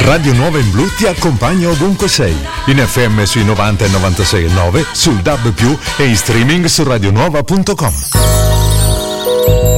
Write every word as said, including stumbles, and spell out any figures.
Radio Nuova in Blu ti accompagna ovunque sei, in F M sui novanta e novantasei e nove, sul D A B più, e in streaming su radionuova punto com.